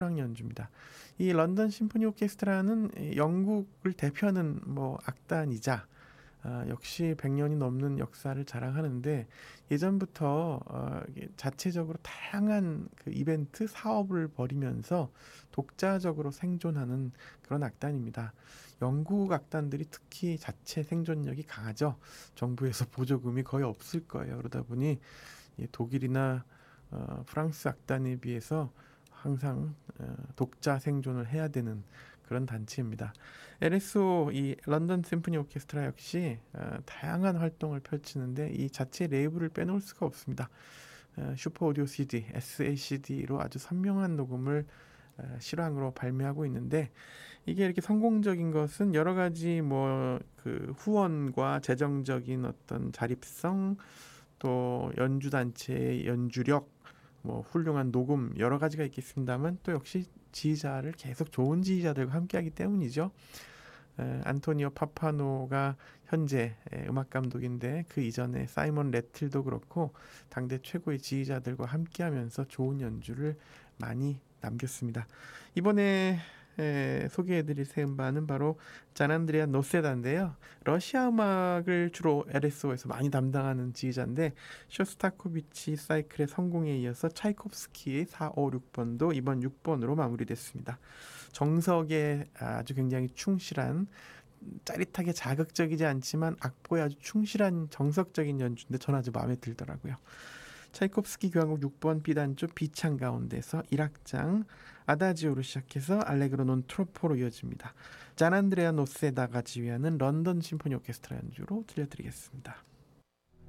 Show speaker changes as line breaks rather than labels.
연주입니다. 이 런던 심포니 오케스트라는 영국을 대표하는 악단이자 역시 100년이 넘는 역사를 자랑하는데, 예전부터 이게 자체적으로 다양한 그 이벤트 사업을 벌이면서 독자적으로 생존하는 그런 악단입니다. 영국 악단들이 특히 자체 생존력이 강하죠. 정부에서 보조금이 거의 없을 거예요. 그러다 보니 독일이나 프랑스 악단에 비해서 항상 독자 생존을 해야 되는 그런 단체입니다. LSO, 이 런던 심포니 오케스트라 역시 다양한 활동을 펼치는데 이 자체 레이블을 빼놓을 수가 없습니다. 슈퍼 오디오 CD, SACD로 아주 선명한 녹음을 실황으로 발매하고 있는데, 이게 이렇게 성공적인 것은 여러 가지 그 후원과 재정적인 어떤 자립성, 또 연주 단체의 연주력, 훌륭한 녹음, 여러 가지가 있겠습니다만 또 역시 지휘자를 계속 좋은 지휘자들과 함께하기 때문이죠. 안토니오 파파노가 현재 음악 감독인데, 그 이전에 사이먼 레틀도 그렇고 당대 최고의 지휘자들과 함께하면서 좋은 연주를 많이 남겼습니다. 이번에 소개해드릴 새 음반은 바로 잔안드레아 노세다인데요. 러시아 음악을 주로 LSO에서 많이 담당하는 지휘자인데, 쇼스타코비치 사이클의 성공에 이어서 차이콥스키의 4, 5, 6번도 이번 6번으로 마무리됐습니다. 정석에 아주 굉장히 충실한, 짜릿하게 자극적이지 않지만 악보에 아주 충실한 정석적인 연주인데 전 아주 마음에 들더라고요. 차이콥스키 교향곡 6번 B단조 B창 가운데서 1악장 아다지오로 시작해서 알레그로 논 트로포로 이어집니다. 잔안드레아 노세다가 지휘하는 런던 심포니 오케스트라 연주로 들려드리겠습니다.